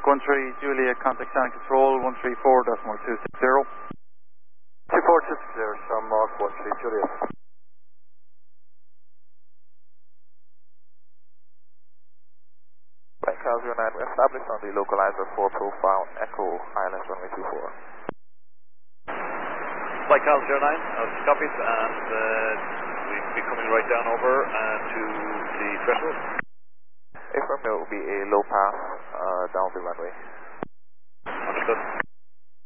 Smoke 13, Juliet, contact sound control, 134.260. 24260, Sean Mark 13, Juliet. Flight Cal 09, we established on the localizer 4 profile, Echo Island runway 24. Flight Cal 09, copies, and we'll be coming right down over to the threshold. Affirm, there will be a low pass down the runway. Understood.